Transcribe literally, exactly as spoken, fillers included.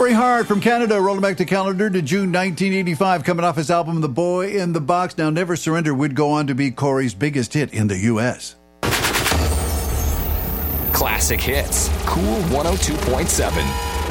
Corey Hart from Canada, rolling back the calendar to June nineteen eighty-five, coming off his album The Boy in the Box. Now, Never Surrender would go on to be Corey's biggest hit in the U S. Classic hits. Cool one oh two point seven.